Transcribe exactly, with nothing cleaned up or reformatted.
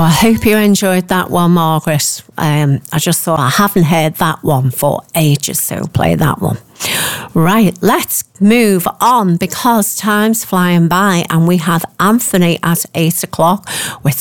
I hope you enjoyed that one, Margaret. Um, I just thought I haven't heard that one for ages, so play that one. Right, let's move on because time's flying by, and we have Anthony at eight o'clock with